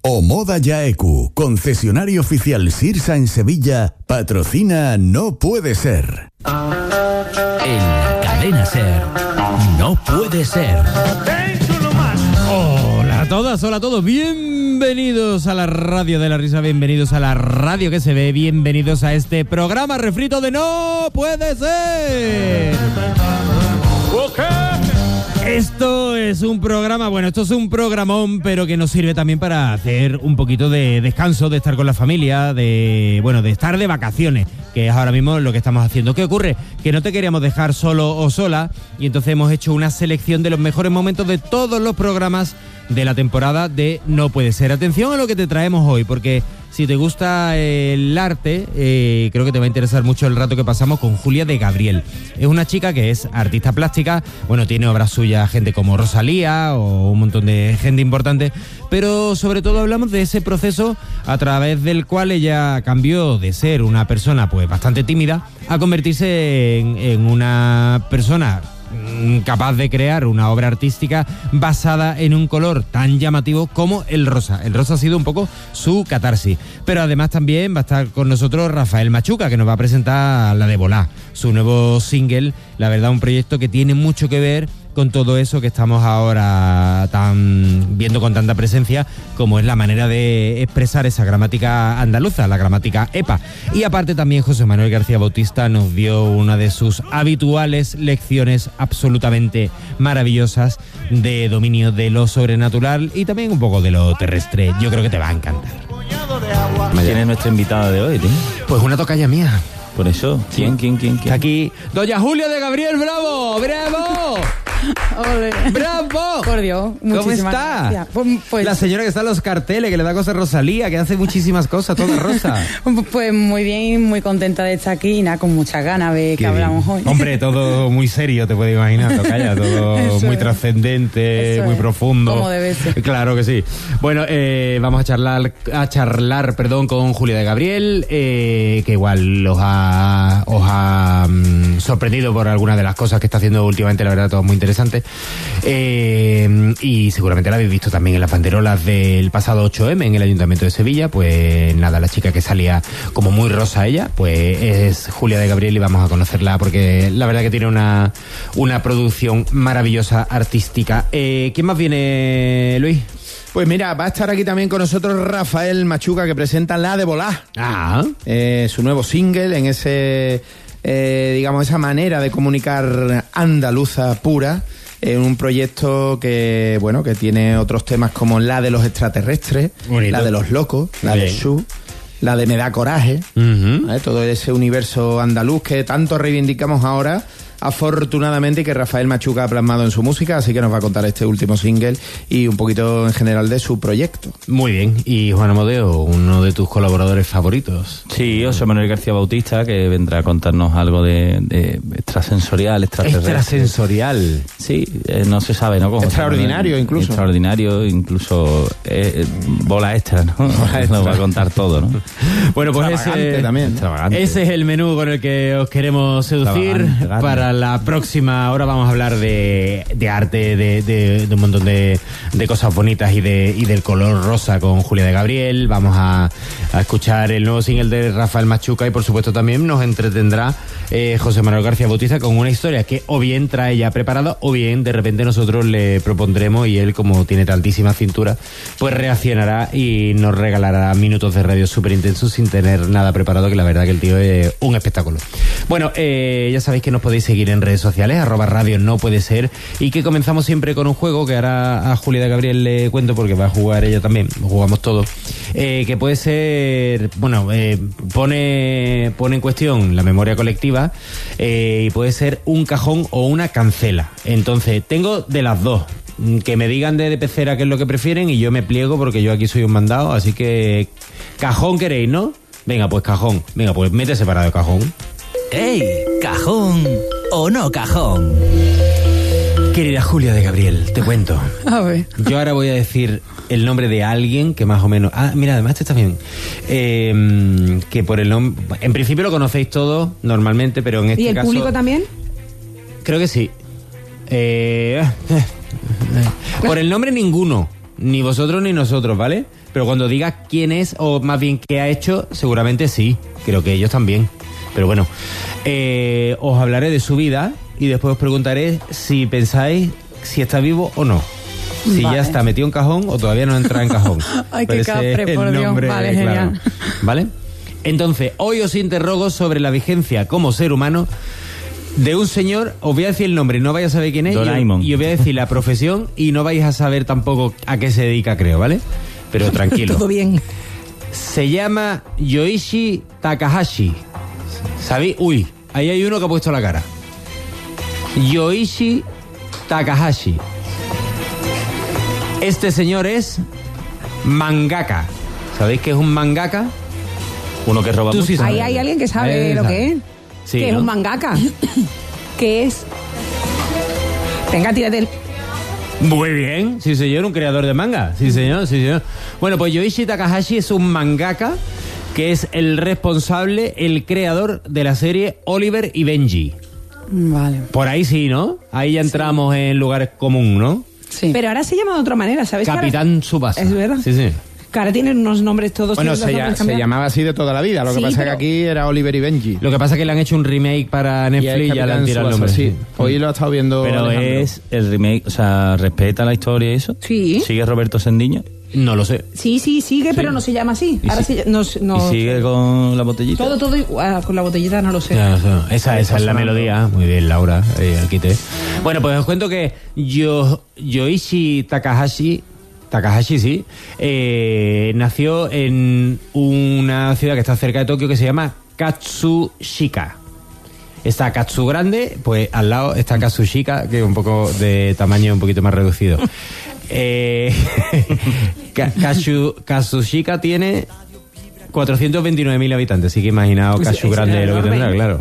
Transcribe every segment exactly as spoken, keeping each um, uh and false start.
Omoda Yaeku, concesionario oficial Sirsa en Sevilla, patrocina No Puede Ser. En la cadena SER, No Puede Ser. Hola a todas, hola a todos, bienvenidos a la radio de la risa, bienvenidos a la radio que se ve, bienvenidos a este programa refrito de No Puede Ser. Esto es un programa, bueno, esto es un programón, pero que nos sirve también para hacer un poquito de descanso, de estar con la familia, de, bueno, de estar de vacaciones, que es ahora mismo lo que estamos haciendo. ¿Qué ocurre? Que no te queríamos dejar solo o sola, y entonces hemos hecho una selección de los mejores momentos de todos los programas de la temporada de No Puede Ser. Atención a lo que te traemos hoy, porque si te gusta el arte, eh, creo que te va a interesar mucho el rato que pasamos con Julia de Gabriel. Es una chica que es artista plástica, bueno, tiene obras suyas gente como Rosalía o un montón de gente importante, pero sobre todo hablamos de ese proceso a través del cual ella cambió de ser una persona pues bastante tímida a convertirse en, en una persona capaz de crear una obra artística basada en un color tan llamativo como el rosa. El rosa ha sido un poco su catarsis. Pero además también va a estar con nosotros Rafael Machuca, que nos va a presentar La de Volá, su nuevo single. La verdad, un proyecto que tiene mucho que ver con todo eso que estamos ahora tan viendo con tanta presencia, como es la manera de expresar esa gramática andaluza, la gramática E P A. Y aparte también José Manuel García Bautista nos dio una de sus habituales lecciones absolutamente maravillosas de dominio de lo sobrenatural y también un poco de lo terrestre. Yo creo que te va a encantar. ¿Quién es nuestra invitada de hoy, tío? Pues una tocaya mía. Por eso, ¿quién, quién, quién, quién? Está aquí Doña Julia de Gabriel, bravo, bravo. Ole. ¡Bravo! Por Dios, muchísimas ¿Cómo está? gracias. Pues, pues, la señora que está en los carteles, que le da cosas a Rosalía, que hace muchísimas cosas, toda rosa. pues muy bien y muy contenta de estar aquí y nada, con muchas ganas de que hablamos hoy. Hombre, todo muy serio, te puedes imaginar, tocaya, todo Eso muy es. trascendente, Eso muy es. profundo. Como debe ser. Claro que sí. Bueno, eh, vamos a charlar, a charlar, perdón, con Julia de Gabriel, eh, que igual os ha, os ha mm, sorprendido por algunas de las cosas que está haciendo últimamente, la verdad, todo muy interesante. Eh, y seguramente la habéis visto también en las banderolas del pasado ocho eme en el Ayuntamiento de Sevilla. Pues nada, la chica que salía como muy rosa ella, pues es Julia de Gabriel y vamos a conocerla porque la verdad que tiene una, una producción maravillosa artística. Eh, ¿Quién más viene, Luis? Pues mira, va a estar aquí también con nosotros Rafael Machuca, que presenta La de Volá. Ah, Eh, su nuevo single, en ese, eh, digamos, esa manera de comunicar andaluza pura. En un proyecto que, bueno, que tiene otros temas como la de los extraterrestres, bonito. La de los locos, la Bien. de Shu, la de Me da coraje, uh-huh. ¿eh? Todo ese universo andaluz que tanto reivindicamos ahora, afortunadamente, y que Rafael Machuca ha plasmado en su música, así que nos va a contar este último single y un poquito en general de su proyecto. Muy bien. Y Juan Amodeo, uno de tus colaboradores favoritos. Sí, José Manuel García Bautista, que vendrá a contarnos algo de, de extrasensorial, extraterrestre. Extrasensorial. Sí, eh, no se sabe, ¿no? Como Extraordinario, Manuel, incluso. Extraordinario, incluso eh, eh, bola extra, ¿no? Nos va a contar todo, ¿no? Bueno, pues Extravagante ese, también. Extravagante. ese es el menú con el que os queremos seducir. Extravagante, grande. Para la próxima hora vamos a hablar de, de arte, de, de, de un montón de, de cosas bonitas y, de, y del color rosa con Julia de Gabriel. Vamos a, a escuchar el nuevo single de Rafael Machuca y por supuesto también nos entretendrá eh, José Manuel García Bautista con una historia que o bien trae ya preparada o bien de repente nosotros le propondremos y él, como tiene tantísima cintura, pues reaccionará y nos regalará minutos de radio súper intensos sin tener nada preparado, que la verdad que el tío es un espectáculo. Bueno, eh, ya sabéis que nos podéis seguir en redes sociales, arroba radio no puede ser, y que comenzamos siempre con un juego que ahora a Julia de Gabriel le cuento porque va a jugar ella también, jugamos todos, eh, que puede ser, bueno, eh, pone, pone en cuestión la memoria colectiva eh, y puede ser un cajón o una cancela. Entonces, tengo de las dos. Que me digan de, de pecera qué es lo que prefieren y yo me pliego porque yo aquí soy un mandado, así que cajón queréis, ¿no? Venga, pues cajón. Venga, pues mete separado cajón. ¡Ey! ¿Cajón o no cajón? Querida Julia de Gabriel, te cuento. A ver. Yo ahora voy a decir el nombre de alguien que más o menos... Ah, mira, además este está bien. Eh, que por el nombre... En principio lo conocéis todos normalmente, pero en este ¿Y el caso... público también? Creo que sí. Eh, por el nombre ninguno, ni vosotros ni nosotros, ¿vale? Pero cuando digas quién es, o más bien qué ha hecho, seguramente sí. Creo que ellos también. Pero bueno, eh, os hablaré de su vida y después os preguntaré si pensáis si está vivo o no. Si Vale. ya está metido en cajón o todavía no entra en cajón. Ay, qué Pero ese capre, es el por Dios. nombre, Vale, claro. genial. ¿Vale? Entonces, hoy os interrogo sobre la vigencia como ser humano de un señor. Os voy a decir el nombre, no vais a saber quién es. Y os, Doraemon. y os voy a decir la profesión y no vais a saber tampoco a qué se dedica, creo, ¿vale? Pero tranquilo. Todo bien. Se llama Yoichi Takahashi. ¿Sabéis? Uy, ahí hay uno que ha puesto la cara. Yoichi Takahashi. Este señor es mangaka. ¿Sabéis qué es un mangaka? Uno que roba Tú mucho. sí sabes. Ahí hay alguien que sabe Eh, lo sabe. que es. Sí, que ¿no? es un mangaka. ¿Qué es? Venga, tírate el... Muy bien, sí señor, un creador de manga. Sí señor, sí señor. Bueno, pues Yoichi Takahashi es un mangaka que es el responsable, el creador de la serie Oliver y Benji. Vale. Por ahí sí, ¿no? Ahí ya entramos en lugares comunes, ¿no? Sí. Pero ahora se llama de otra manera, ¿sabes? Que ahora- Capitán Tsubasa. Es verdad. Sí, sí. Que ahora tienen unos nombres todos. Bueno, tienen los se, ya- nombres se cambiados. llamaba así de toda la vida. Lo que Sí, pasa pero- es que aquí era Oliver y Benji. Lo que pasa es que le han hecho un remake para Y es Netflix y, ya le han Capitán tirado el Tsubasa, nombre. sí. Hoy lo ha estado viendo Pero Alejandro. es el remake, o sea, respeta la historia y eso. Sí. Sigue Roberto Sendiño No lo sé. Sí, sí, sigue, pero no se llama así. Y Ahora sí- se, no, no- y sigue con la botellita. Todo, todo igual. Con la botellita no lo sé. Ya, ya. Esa, esa es la sonando. melodía. Muy bien, Laura. Eh, aquí te... Bueno, pues os cuento que Yo, Yoichi Takahashi, Takahashi sí, eh, nació en una ciudad que está cerca de Tokio que se llama Katsushika. Está Katsu grande, pues al lado está Katsushika, que es un poco de tamaño un poquito más reducido. Eh, Ka- Katsu- Katsushika tiene cuatrocientos veintinueve mil habitantes, así que imaginaos Pues Katsu es grande lo que enorme. tendrá, claro.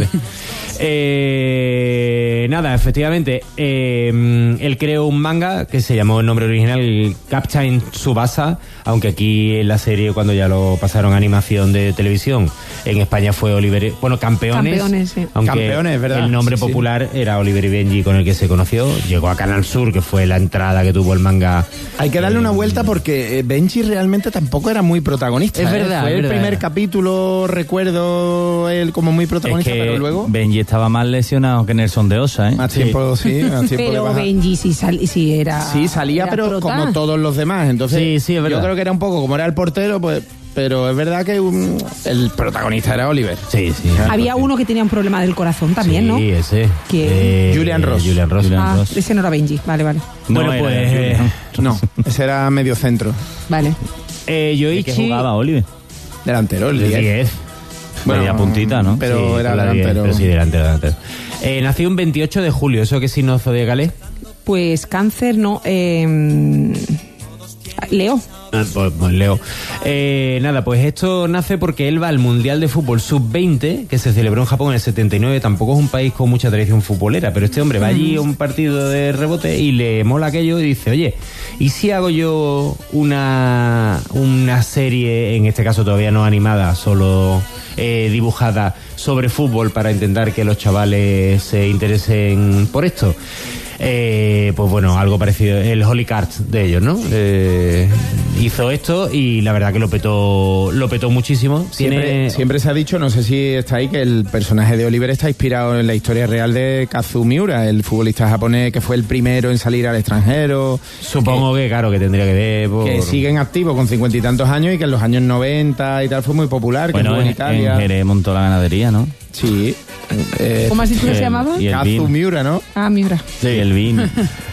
Eh, nada, efectivamente, eh, él creó un manga que se llamó el nombre original Captain Tsubasa, aunque aquí en la serie, cuando ya lo pasaron a animación de televisión, en España fue Oliver, bueno, Campeones, Campeones, sí. aunque Campeones, ¿verdad? el nombre Sí, sí. popular era Oliver y Benji, con el que se conoció, llegó a Canal Sur, que fue la entrada que tuvo el manga. Hay que darle una vuelta porque eh, Benji realmente tampoco era muy protagonista. Es ¿eh? verdad, Fue es el verdad. primer capítulo, recuerdo él como muy protagonista, Es que pero luego Benji estaba más lesionado que Nelson de Osa, ¿eh? más tiempo, sí, más tiempo de Pero baja. Benji sí, sal, sí era. Sí, salía, era pero prota. como todos los demás. Entonces, Sí, sí, es verdad. yo creo que era un poco como era el portero, pues, pero es verdad que um, el protagonista era Oliver. Sí, sí. Había uno que tenía un problema del corazón también, ¿no? Sí, ese. ¿Quién? Eh, Julian Ross. Julian Ross. Julian Ah, Ross. ese no era Benji. Vale, vale. No Bueno, era pues, Julian. No, ese era medio centro, Vale. Eh, ¿Y Yoichi... qué jugaba Oliver? delantero, el De diez. diez. Media puntita, ¿no? Pero Sí, era con la diez, delantero. pero sí, delantero, delantero. Eh, nació un veintiocho de julio, ¿eso qué signo zodiacal es? Pues cáncer, no. Eh, Leo. Ah, pues, pues Leo. Eh, nada, pues esto nace porque él va al Mundial de Fútbol sub veinte, que se celebró en Japón en el setenta y nueve. Tampoco es un país con mucha tradición futbolera, pero este hombre va allí a un partido de rebote y le mola aquello y dice, oye, ¿y si hago yo una, una serie, en este caso todavía no animada, solo eh, dibujada, sobre fútbol para intentar que los chavales se interesen por esto? Eh, pues bueno, algo parecido, el Holy Cards de ellos, ¿no? Eh, hizo esto y la verdad que lo petó, lo petó muchísimo. Siempre, Tiene... siempre se ha dicho, no sé si está ahí, que el personaje de Oliver está inspirado en la historia real de Kazu Miura, el futbolista japonés que fue el primero en salir al extranjero. Supongo que, claro, que tendría que ver por... Que sigue en activo con cincuenta y tantos años y que en los años noventa y tal fue muy popular, que Bueno, estuvo en en, Italia. en Jerez montó la ganadería, ¿no? Sí. Eh, ¿Cómo has dicho que el- se llamaba? y el Kazu vin. Miura, ¿no? Ah, mira. Sí, el vin.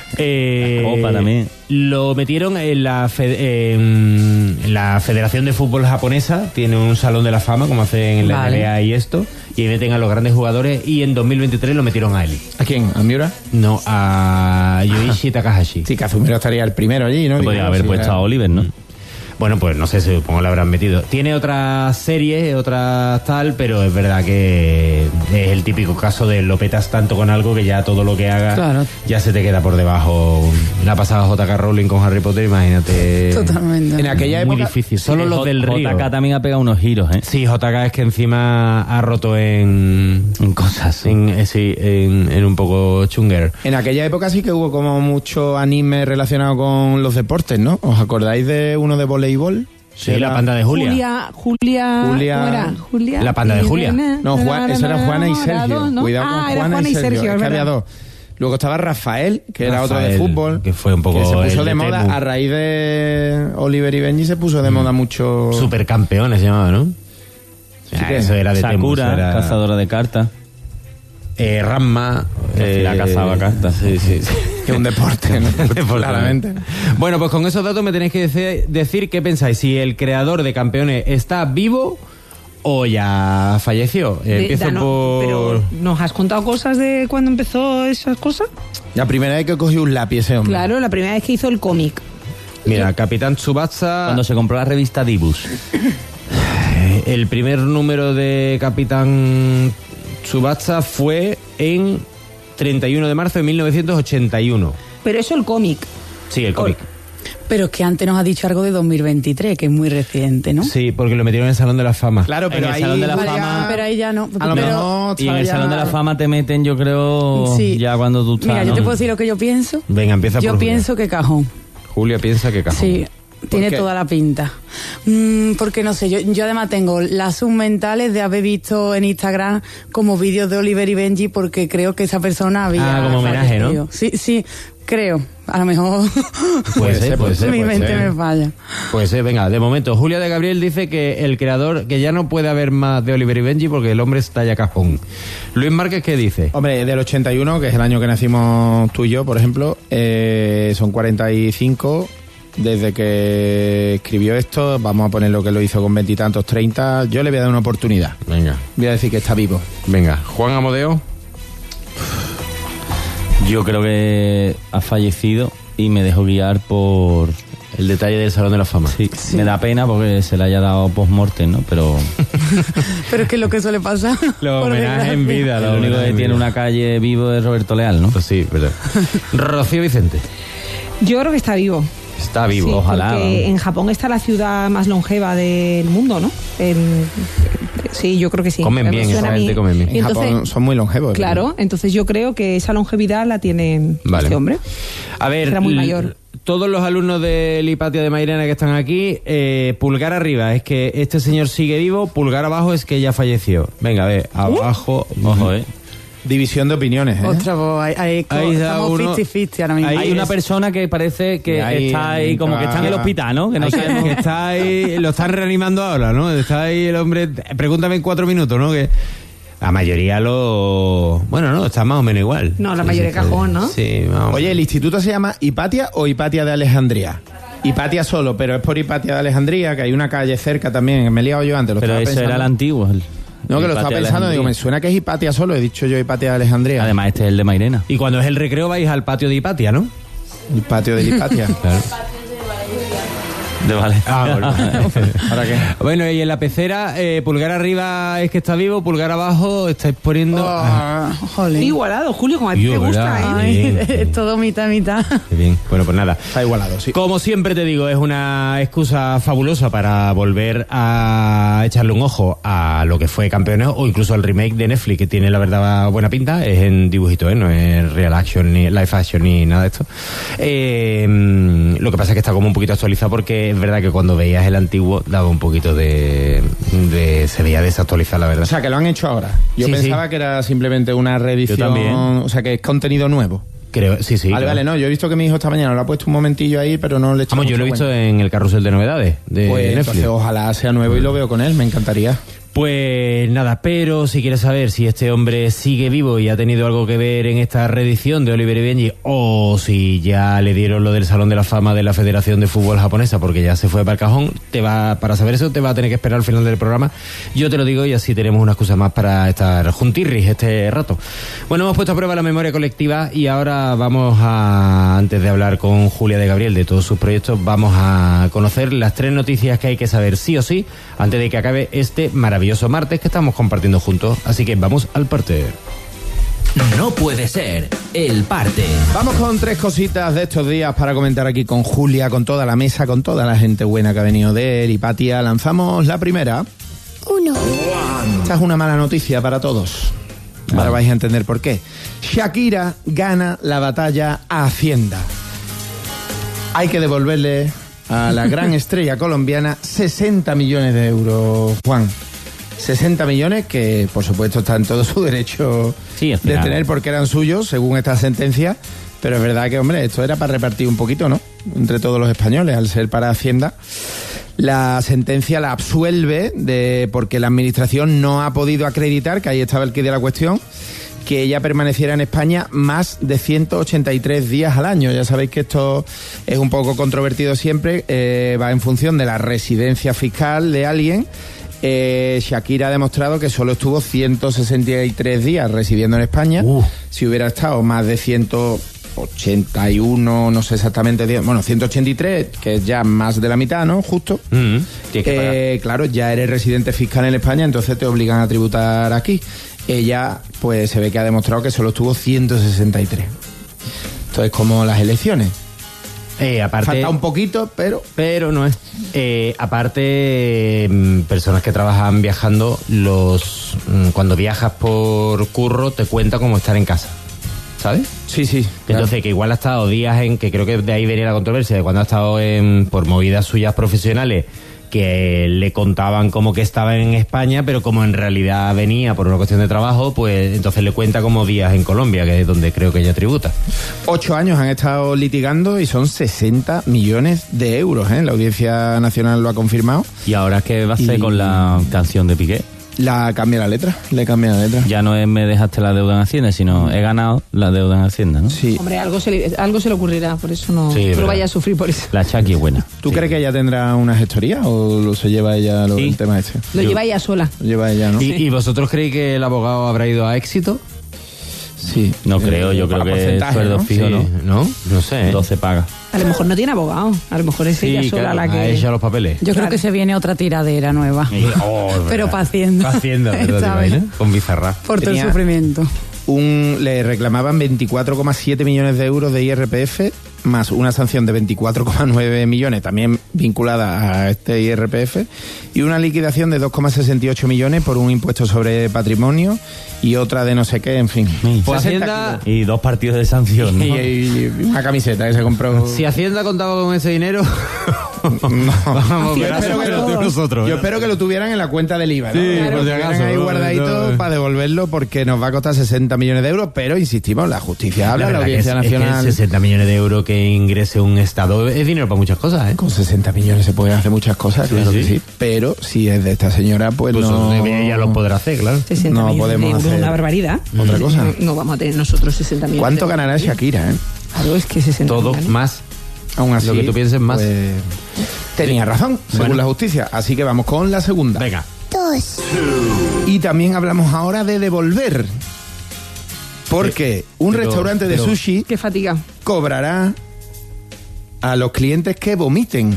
Eh, Opa, también. Lo metieron en la, fe- en la Federación de Fútbol Japonesa, tiene un salón de la fama, como hacen en la Vale. N B A y esto, y ahí meten a los grandes jugadores, y en dos mil veintitrés lo metieron a él. ¿A quién? ¿A Miura? No, a Yoichi Takahashi. Sí, Kazu Miura estaría el primero allí, ¿no? Podría Digamos, haber sí, puesto era- a Oliver, ¿no? Bueno, pues no sé, supongo lo habrán metido. Tiene otras series, otras tal, pero es verdad que es el típico caso de lo petas tanto con algo que ya todo lo que hagas Claro. ya se te queda por debajo. La pasada J K Rowling con Harry Potter, imagínate. Totalmente. En aquella Muy época... difícil. Solo Sí, los J- del río. J K también ha pegado unos giros, ¿eh? Sí, J K es que encima ha roto en... En cosas. en eh, sí, en, en un poco chunger. En aquella época sí que hubo como mucho anime relacionado con los deportes, ¿no? ¿Os acordáis de uno de voleibol? Sí, Era- la panda de Julia. Julia, Julia, Julia- ¿cómo era? Julia. La panda de Julia. No, Juan, eso era Juana y Sergio. ¿no? Cuidado ah, con era Juana, y Sergio. es es que verdad. había dos. Luego estaba Rafael, que era otro de Rafael, fútbol. que fue un poco que se puso el de de moda Temu. a raíz de Oliver y Benji, se puso de moda mucho. Supercampeones se llamaba, ¿no? Sí Ah, que- eso era de Temu, Sakura, eso era- cazadora de cartas. Eh, Ramma. Que la cazaba cartas. Sí, sí, sí. Que es un deporte, ¿no? Deporte. Claramente. Bueno, pues con esos datos me tenéis que dece- decir qué pensáis. Si el creador de Campeones está vivo o ya falleció. De- Empiezo Dano, por... Pero, ¿nos has contado cosas de cuando empezó esas cosas? La primera vez que cogió un lápiz ese hombre. Claro, la primera vez que hizo el cómic. Mira, Capitán Tsubasa... Cuando se compró la revista Dibus. El primer número de Capitán Tsubasa fue en treinta y uno de marzo de mil novecientos ochenta y uno. Pero eso el cómic. Sí, el cómic. Pero es que antes nos ha dicho algo de dos mil veintitrés, que es muy reciente, ¿no? Sí, porque lo metieron en el Salón de la Fama. Claro, pero En el ahí. Salón de la Julia, Fama- Pero ahí ya no. A lo Pero- mejor. Y en el estaba Salón de la ya- Fama te meten, yo creo, Sí. ya cuando tú estás, Mira, yo ¿no? te puedo decir lo que yo pienso. Venga, empieza Yo por Julia. pienso que cajón. Julia piensa que cajón. Sí, tiene qué? toda la pinta. Mm, porque no sé, yo, yo además tengo lazos mentales de haber visto en Instagram como vídeos de Oliver y Benji porque creo que esa persona había... Ah, como homenaje, ¿no? fallecido. Sí, sí, creo. A lo mejor Puede ser, puede ser. mi puede mente ser. me falla. Pues sí, venga, de momento, Julia de Gabriel dice que el creador, que ya no puede haber más de Oliver y Benji porque el hombre está ya cajón. Luis Márquez, ¿qué dice? Hombre, del ochenta y uno, que es el año que nacimos tú y yo, por ejemplo, eh, son cuarenta y cinco. Desde que escribió esto, vamos a poner lo que lo hizo con veintitantos, treinta. Yo le voy a dar una oportunidad. Venga, Voy a decir que está vivo. venga. Juan Amodeo. Yo creo que ha fallecido y me dejo guiar por... El detalle del Salón de la Fama. Sí, me da pena porque se le haya dado post-mortem, ¿no? Pero Pero es que es lo que suele pasar. Lo por homenaje en desgracia. vida. lo único que tiene una calle vivo es Roberto Leal, ¿no? Pues sí, verdad. Rocío Vicente. Yo creo que está vivo. Está vivo, Sí, ojalá. porque vamos. en Japón está la ciudad más longeva del mundo, ¿no? En- sí, yo creo que sí. Comen Me bien, suena esa a mí. gente come bien. En Y entonces, Japón son muy longevos. claro, entonces yo creo que esa longevidad la tiene Vale. este hombre. A ver, Será muy l- mayor. todos los alumnos de Hipatia de Mairena que están aquí, eh, pulgar arriba es que este señor sigue vivo, pulgar abajo es que ya falleció. Venga, a ver, abajo. Ojo, ¿eh? División de opiniones, ¿eh? Ostras, pues hay, hay, Ahí da estamos uno- cincuenta cincuenta ahora mismo. Ahí Hay una es- persona que parece que Y ahí está ahí, como que está en el entra- hospital, ¿no? Que no Hay que- sabemos... que está ahí, lo están reanimando ahora, ¿no? Está ahí el hombre, pregúntame en cuatro minutos, ¿no? Que la mayoría lo... Bueno, no, está más o menos igual. No, la Sí, mayoría sí, cajón, ¿no? Sí, más o menos. Oye, ¿el instituto se llama Hipatia o Hipatia de Alejandría? Hipatia solo, pero es por Hipatia de Alejandría, que hay una calle cerca también. Me he liado yo antes. Lo Pero estaba ese pensando. era el antiguo. el- No, que lo estaba Hipatia de pensando. Digo, me Alejandría. suena que es Hipatia solo. He dicho yo Hipatia de Alejandría. Además, este es el de Mairena. Y cuando es el recreo vais al patio de Hipatia, ¿no? El patio de Hipatia. Claro. De vale. Ah, bueno. ¿Para qué? Bueno, y en la pecera, eh, pulgar arriba es que está vivo, pulgar abajo estáis poniendo... Ah, jolín. Igualado, Julio, como a ti Yo, te gusta, ¿verdad? ¿eh? Ay, Bien, es bien. todo mitad, mitad. Qué bien. Bueno, pues nada. Está igualado, sí. Como siempre te digo, es una excusa fabulosa para volver a echarle un ojo a lo que fue Campeones o incluso al remake de Netflix, que tiene la verdad buena pinta. Es en dibujito, ¿eh? No es real action, ni live action, ni nada de esto. Eh, lo que pasa es que está como un poquito actualizado porque es verdad que cuando veías el antiguo daba un poquito de... de se veía desactualizado, la verdad. O sea, que lo han hecho ahora. Yo Sí, pensaba sí. que era simplemente una reedición. Yo también. O sea, que es contenido nuevo. Creo, sí, sí. vale, claro. vale, no. Yo he visto que mi hijo esta mañana lo ha puesto un momentillo ahí, pero no le he hecho Vamos, yo lo he visto en el carrusel de novedades de Pues Netflix. entonces ojalá sea nuevo y lo veo con él. Me encantaría. Pues nada, pero si quieres saber si este hombre sigue vivo y ha tenido algo que ver en esta reedición de Oliver y Benji, o si ya le dieron lo del Salón de la Fama de la Federación de Fútbol Japonesa porque ya se fue para el cajón, te va, para saber eso te va a tener que esperar al final del programa. Yo te lo digo y así tenemos una excusa más para estar juntirris este rato. Bueno, hemos puesto a prueba la memoria colectiva y ahora vamos a, antes de hablar con Julia de Gabriel de todos sus proyectos, vamos a conocer las tres noticias que hay que saber sí o sí antes de que acabe este maravilloso martes que estamos compartiendo juntos. Así que vamos al parte. No puede ser, el parte. Vamos con tres cositas de estos días para comentar aquí con Julia, con toda la mesa, con toda la gente buena que ha venido de él y Patia. Lanzamos la primera. Uno. Esta es una mala noticia para todos. Ahora vale. vais a entender por qué. Shakira gana la batalla a Hacienda. Hay que devolverle a la gran estrella colombiana sesenta millones de euros, Juan. sesenta millones que, por supuesto, está en todo su derecho sí, de tener porque eran suyos, según esta sentencia. Pero es verdad que, hombre, esto era para repartir un poquito, ¿no? Entre todos los españoles, al ser para Hacienda. La sentencia la absuelve de porque la administración no ha podido acreditar, que ahí estaba el quid de la cuestión, que ella permaneciera en España más de ciento ochenta y tres días al año. Ya sabéis que esto es un poco controvertido siempre, eh, va en función de la residencia fiscal de alguien. Eh, Shakira ha demostrado que solo estuvo ciento sesenta y tres días residiendo en España. Uh. Si hubiera estado más de ciento ochenta y uno, no sé exactamente, bueno, ciento ochenta y tres, que es ya más de la mitad, ¿no? Justo. Mm-hmm. Eh, claro, ya eres residente fiscal en España, entonces te obligan a tributar aquí. Ella, pues se ve que ha demostrado que solo estuvo ciento sesenta y tres. Esto es como las elecciones. Eh, aparte, falta un poquito, pero... Pero no es. Eh, aparte, personas que trabajan viajando, los cuando viajas por curro, te cuenta como estar en casa. ¿Sabes? Sí, sí. Entonces, claro. Que igual ha estado días en... Que creo que de ahí venía la controversia, de cuando ha estado en por movidas suyas profesionales, que le contaban como que estaba en España, pero como en realidad venía por una cuestión de trabajo, pues entonces le cuenta como días en Colombia, que es donde creo que ella tributa. Ocho años han estado litigando y son sesenta millones de euros, ¿eh? La Audiencia Nacional lo ha confirmado. ¿Y ahora qué va a hacer y... con la canción de Piqué? La cambia la letra, le cambia la letra. Ya no es me dejaste la deuda en Hacienda, sino he ganado la deuda en Hacienda, ¿no? Sí. Hombre, algo se le, algo se le ocurrirá, por eso no, sí, no vaya a sufrir por eso. La Shaki es buena. ¿Tú sí. crees que ella tendrá una gestoría o lo se lleva ella lo, sí. el tema este? Lo Yo, lleva ella sola. Lo lleva ella, ¿no? ¿Y, ¿Y vosotros creéis que el abogado habrá ido a éxito? Sí. No eh, creo, yo creo que es sueldo ¿no? fijo, sí. ¿no? ¿No? No sé. doce paga. A lo mejor no tiene abogado, a lo mejor es sí, ella sola claro, la que... ha hecho los papeles. Yo creo que se viene otra tiradera nueva. Sí. Oh, pero para Hacienda. Para Hacienda, ¿verdad? Con Bizarra. Por todo Tenía el sufrimiento. Un, le reclamaban veinticuatro coma siete millones de euros de I R P F, más una sanción de veinticuatro coma nueve millones, también vinculada a este I R P F, y una liquidación de dos coma sesenta y ocho millones por un impuesto sobre patrimonio y otra de no sé qué, en fin. Pues Hacienda... Y dos partidos de sanción, ¿no? Y, y, y una camiseta que se compró. Si Hacienda contaba con ese dinero... no. Vamos, yo espero, que lo, nosotros, yo espero que lo tuvieran en la cuenta del I V A, ¿no? Sí, claro, por si acaso. Ahí guardadito no, para devolverlo porque nos va a costar sesenta millones de euros, pero insistimos, la justicia habla, la, la Audiencia es, Nacional... Es que sesenta millones de euros que ingrese un Estado es dinero para muchas cosas, ¿eh? Con sesenta millones se pueden hacer muchas cosas, sí, claro sí. que sí. Pero si es de esta señora, pues, pues no... Ella lo podrá hacer, claro. No podemos hacer... una barbaridad. Otra cosa. No, no vamos a tener nosotros sesenta millones. ¿Cuánto ganará Shakira, eh? Claro, es que sesenta Todo millones. más. Aún así, lo que tú pienses más. Pues, tenía razón, según bueno. la justicia. Así que vamos con la segunda. Venga. Dos. Y también hablamos ahora de devolver. Porque un pero, restaurante de pero, sushi... ¡Qué fatiga! Cobrará a los clientes que vomiten.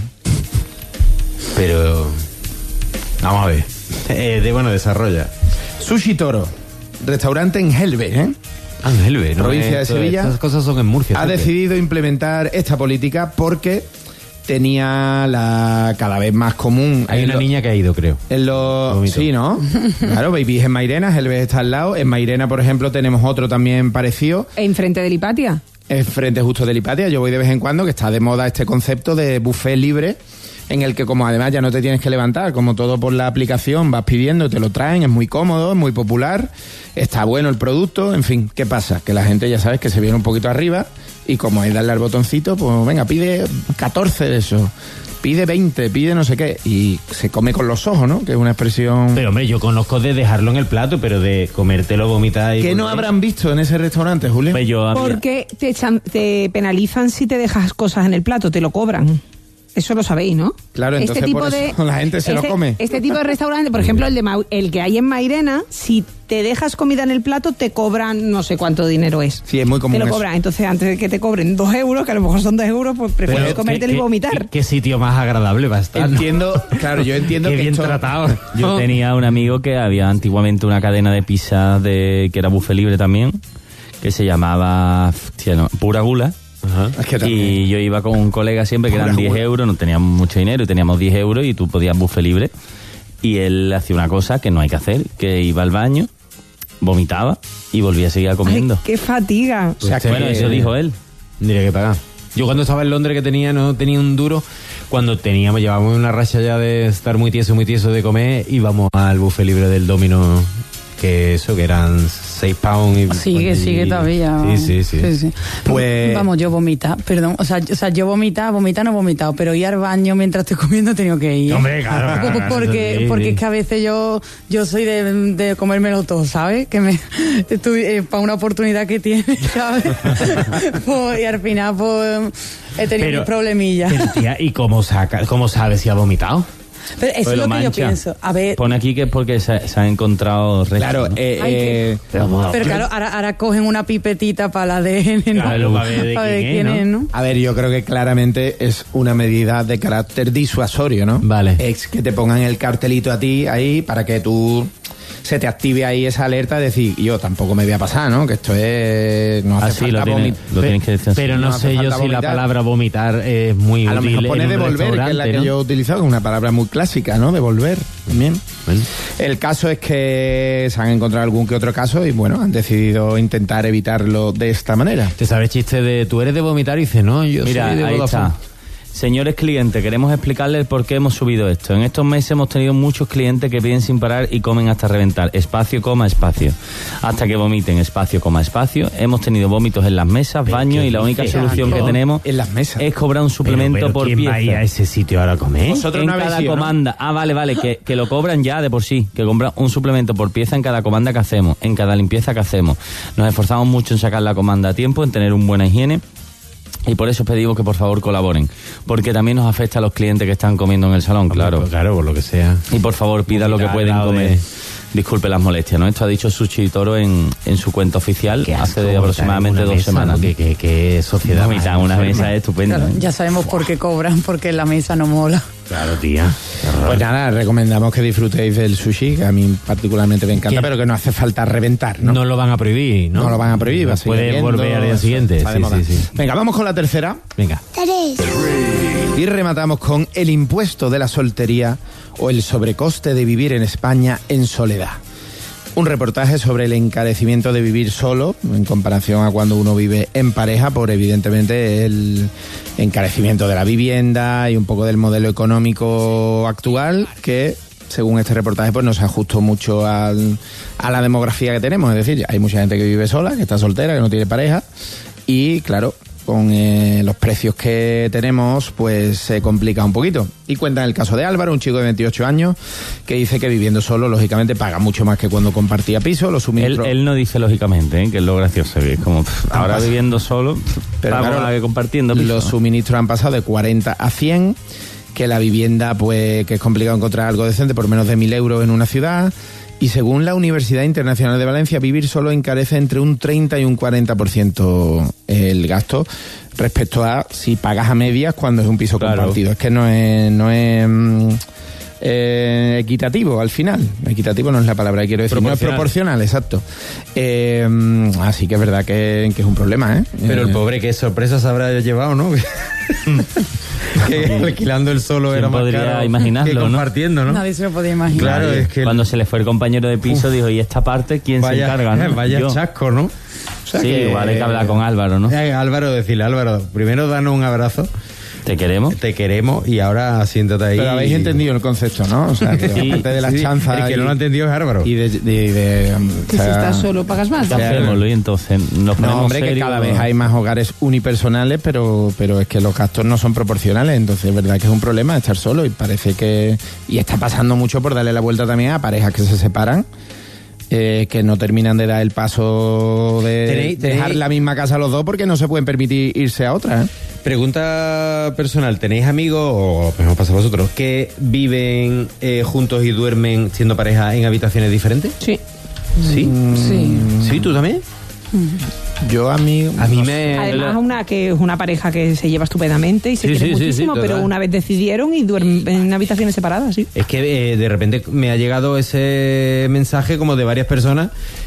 Pero... Vamos a ver. Eh, de, bueno, desarrolla. Sushi Toro. Restaurante en Helve, ¿eh? Ah, en Helve, ¿no? Provincia de Sevilla. Estas cosas son en Murcia. Ha decidido implementar esta política porque tenía la cada vez más común. Hay una lo, niña que ha ido, creo. En lo, sí, ¿no? Claro, Baby es en Mairena, Helve está al lado. En Mairena, por ejemplo, tenemos otro también parecido. ¿Enfrente de Hipatia? Enfrente justo de Hipatia. Yo voy de vez en cuando, que está de moda este concepto de buffet libre, en el que como además ya no te tienes que levantar, como todo por la aplicación, vas pidiendo, te lo traen, es muy cómodo, es muy popular, está bueno el producto, en fin, ¿qué pasa? Que la gente ya sabes que se viene un poquito arriba Y como es darle al botoncito, pues venga, pide catorce de esos, pide veinte, pide no sé qué, y se come con los ojos, ¿no? Que es una expresión... Pero hombre, yo conozco de dejarlo en el plato, pero de comértelo, vomitar y... ¿Qué no habrán visto en ese restaurante, Julio? Pues yo había- Porque te, echan, te penalizan si te dejas cosas en el plato, te lo cobran. Eso lo sabéis, ¿no? Claro, entonces por eso la gente se lo este- come. Este tipo de restaurante, por ejemplo, el de Mau- el que hay en Mairena, si te dejas comida en el plato, te cobran no sé cuánto dinero es. Sí, es muy común Te lo eso. cobran. Entonces, antes de que te cobren dos euros, que a lo mejor son dos euros, pues prefieres Pero, comértelo ¿qué- y vomitar. ¿qué, qué sitio más agradable va a estar, ¿no? Entiendo, claro, yo entiendo Qué que bien esto... tratado. Yo tenía un amigo que había antiguamente una cadena de pizzas de, que era buffet libre también, que se llamaba hostia, no, Pura Gula. Ajá. Es que también... Y yo iba con un colega siempre que Pura eran diez Gula. euros, no teníamos mucho dinero y teníamos diez euros y tú podías buffet libre. Y él hacía una cosa que no hay que hacer, que iba al baño, vomitaba y volvía a seguir Ay, comiendo. qué fatiga. O sea, que- Bueno, eso dijo él. Tendría que pagar. Yo cuando estaba en Londres, que tenía, no tenía un duro, cuando teníamos, llevábamos una racha ya de estar muy tieso, muy tieso de comer, íbamos al buffet libre del Domino, que eso, que eran seis pounds. Y, Sigue, y- sigue todavía. Sí, sí, sí. Pues- Vamos, yo vomita, perdón. O sea, yo- o sea, yo vomita, vomita no he vomitado, pero ir al baño mientras estoy comiendo he tenido que ir. ¿eh? Hombre, claro, claro, claro, porque sí, porque sí. es que a veces yo yo soy de, de comérmelo todo, ¿sabes? Que me estoy eh, para una oportunidad que tiene, ¿sabes? Pues, y al final pues he tenido Pero- mis problemillas. Pero, tía, ¿y cómo, saca, cómo sabes si ha vomitado? Pero eso Pues es lo lo que yo mancha. pienso. A ver, Pone aquí que es porque se, se han encontrado restos. Claro, ¿no? eh, Ay, eh, pero claro, ahora, ahora cogen una pipetita para la A D N, ¿no? Claro, para ver de Para ver quién es, quién ¿no? es, ¿no? a ver, yo creo que claramente es una medida de carácter disuasorio, ¿no? Vale. Es que te pongan el cartelito a ti ahí para que tú se te active ahí esa alerta de decir, yo tampoco me voy a pasar, ¿no? Que esto es... No hace Así falta lo, tiene- vomit- lo tienes que decir así. Pero no, No hace sé yo falta si la vomitar. palabra vomitar es muy A lo útil mejor pone en un devolver, que es la restaurante, que ¿no? yo he utilizado, que es una palabra muy clásica, ¿no? Devolver, también. Bueno. El caso es que se han encontrado algún que otro caso y, bueno, han decidido intentar evitarlo de esta manera. ¿Te sabes chiste de tú eres de vomitar? Y dice, no, yo Mira, soy de ahí Vodafone. está. Señores clientes, queremos explicarles por qué hemos subido esto. En estos meses hemos tenido muchos clientes que piden sin parar y comen hasta reventar. Espacio, coma, espacio. Hasta que vomiten, espacio, coma, espacio. Hemos tenido vómitos en las mesas, ¿Pero baños qué y la única dices, solución que Jaco? tenemos En las mesas. es cobrar un suplemento Pero, pero por ¿quién pieza. va a ir a ese sitio ahora a comer? Vosotros en no habéis cada ido, ¿no? comanda. Ah, vale, vale, que, que lo cobran ya de por sí, que compran un suplemento por pieza en cada comanda que hacemos, en cada limpieza que hacemos. Nos esforzamos mucho en sacar la comanda a tiempo, en tener una buena higiene. Y por eso os pedimos que por favor colaboren, porque también nos afecta a los clientes que están comiendo en el salón, claro. Pues claro, por lo que sea. Y por favor pidan lo que Vomitar pueden al lado comer. de- Disculpe las molestias, ¿no? Esto ha dicho Sushi Toro en, en su cuenta oficial Qué hace asco, de aproximadamente vomitar en dos una mesa, semanas. ¿no? Qué, qué, qué sociedad. Vomitar más en una enferma. mesa es estupendo. Claro, ya sabemos por qué cobran, porque la mesa no mola. Claro, tía. Qué horror. Pues nada, recomendamos que disfrutéis del sushi, que a mí particularmente me encanta, ¿Quién? pero que no hace falta reventar, ¿no? no, lo van a prohibir, ¿no? No lo van a prohibir, va a seguir Puede habiendo, volver al día siguiente. está de Sí, moda. sí, sí. Venga, vamos con la tercera. Venga. Y rematamos con el impuesto de la soltería o el sobrecoste de vivir en España en soledad. Un reportaje sobre el encarecimiento de vivir solo en comparación a cuando uno vive en pareja por evidentemente el encarecimiento de la vivienda y un poco del modelo económico actual que según este reportaje pues no se ajustó mucho al, a la demografía que tenemos. Es decir, hay mucha gente que vive sola, que está soltera, que no tiene pareja y claro, con eh, los precios que tenemos, pues se complica un poquito. Y cuentan el caso de Álvaro, un chico de veintiocho años, que dice que viviendo solo, lógicamente, paga mucho más que cuando compartía piso, los Él, suministros... él no dice lógicamente, ¿eh? Que es lo gracioso, que es como pff, ahora pasa. viviendo solo, pff, Pero pago claro, más que compartiendo piso. los suministros han pasado de cuarenta a cien, que la vivienda, pues, que es complicado encontrar algo decente por menos de mil euros en una ciudad. Y según la Universidad Internacional de Valencia, vivir solo encarece entre un treinta y un cuarenta por ciento el gasto respecto a si pagas a medias cuando es un piso Claro. compartido. Es que no es, no es mm, eh, equitativo al final. Equitativo no es la palabra que quiero decir. No es Proporcional. proporcional, exacto. Eh, así que es verdad que, que es un problema, ¿eh? Pero el Eh, pobre, qué sorpresa se habrá llevado, ¿no? que alquilando el solo ¿Quién era más podría caro imaginarlo, que no? compartiendo, ¿no? Nadie se lo podía imaginar. Claro, Nadie. es que... Cuando se le fue el compañero de piso, dijo, ¿y esta parte quién se vaya, encarga? ¿no? vaya Yo. chasco, ¿no? o sea Sí, que- igual hay que hablar con Álvaro, ¿no? Eh, Álvaro, decirle, Álvaro, primero danos un abrazo, Te queremos. Te queremos y ahora siéntate ahí. Pero habéis entendido el concepto, ¿no? O sea, que Sí, aparte de la sí, chanza. el que y, no lo ha entendido es Álvaro. Y de. de, de, um, Que o sea, si estás solo pagas más. ¿Qué hacemos, Luis? Entonces, nos ponemos No, hombre, que serios. cada vez hay más hogares unipersonales, pero, pero es que los gastos no son proporcionales. Entonces, es verdad que es un problema estar solo y parece que. Y está pasando mucho por darle la vuelta también a parejas que se separan. Eh, que no terminan de dar el paso de Tenéis- dejar tenéis- la misma casa los dos porque no se pueden permitir irse a otra. ¿eh? Pregunta personal, ¿tenéis amigos, o pues os pasa a vosotros, que viven eh, juntos y duermen siendo pareja en habitaciones diferentes? Sí. ¿Sí? Sí. ¿Sí? ¿Tú también? Yo a mí... A mí no me... Además, una que es una pareja que se lleva estupendamente y se Sí, quiere sí, sí, muchísimo, sí, pero total. una vez decidieron y duermen en habitaciones separadas, sí. Es que eh, de repente me ha llegado ese mensaje como de varias personas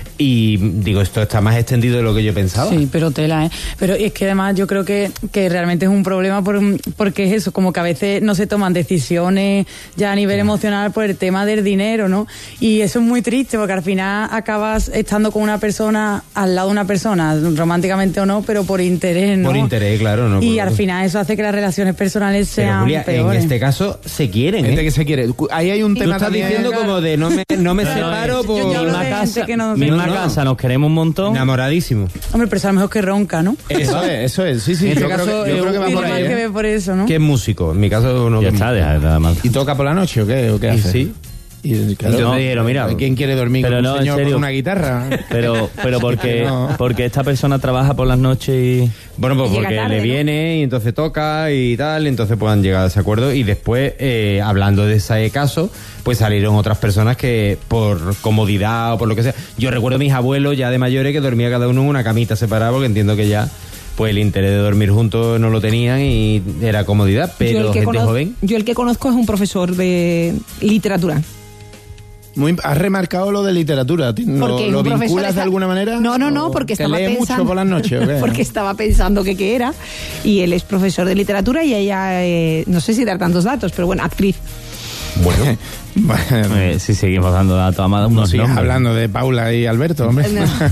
y digo, esto está más extendido de lo que yo pensaba. Sí, pero tela, ¿eh? Pero es que además yo creo que, que realmente es un problema por, porque es eso, como que a veces no se toman decisiones ya a nivel emocional por el tema del dinero, ¿no? Y eso es muy triste porque al final acabas estando con una persona al lado de una persona, románticamente o no, pero por interés, ¿no? Por interés, claro. No, Y por- al final eso hace que las relaciones personales Pero sean Julia, en peores. este caso se quieren, Gente ¿eh? que se quiere. Ahí hay un Tú tema estás también... diciendo como de no me, no me No, no, separo es- por... yo- yo hablo misma de gente casa, que no- misma no, no. casa, nos queremos un montón. Enamoradísimo. Hombre, pero eso a lo mejor que ronca, ¿no? Eso es, eso es. Sí, sí. En este yo creo caso, que, yo eh, creo que va Y por no ahí. hay que ¿eh? ver por eso, ¿no? Que es músico. En mi caso no. Ya está, deja de dar mal. ¿Y toca por la noche o qué? ¿O qué Y hace? sí. Y, claro, Yo no, te dijeron, mira, ¿quién quiere dormir pero con no, un en señor serio. con una guitarra? Pero, pero porque, No. porque esta persona trabaja por las noches y... Bueno, pues Y llega porque tarde, le ¿no? viene y entonces toca y tal, entonces pues han llegado a ese acuerdo y después, eh, hablando de ese caso, pues salieron otras personas que por comodidad o por lo que sea. Yo recuerdo a mis abuelos ya de mayores que dormía cada uno en una camita separada porque entiendo que ya pues el interés de dormir juntos no lo tenían y era comodidad, pero yo, el que gente conoz- joven... yo el que conozco es un profesor de literatura. Muy, has remarcado lo de literatura. ¿Ti- ¿Lo, Porque lo un profesor vinculas está- de alguna manera? No, no, no, ¿O porque que estaba lee pensando... mucho por las noches o qué? porque estaba pensando que qué era. Y él es profesor de literatura y ella, eh, no sé si dar tantos datos, pero bueno, actriz. Bueno, bueno. Eh, si seguimos dando datos a más No unos sigas nombres. hablando de Paula y Alberto, hombre.